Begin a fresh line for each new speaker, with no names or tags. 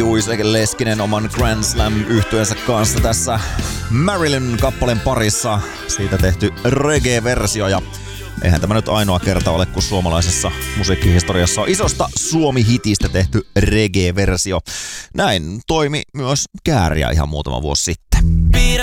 Juise Leskinen oman Grand Slam-yhtyensä kanssa tässä Marilyn-kappaleen parissa. Siitä tehty reggae-versio ja eihän tämä nyt ainoa kerta ole, kun suomalaisessa musiikkihistoriassa on isosta Suomi-hitistä tehty reggae-versio. Näin toimi myös Kääriä ihan muutama vuosi sitten.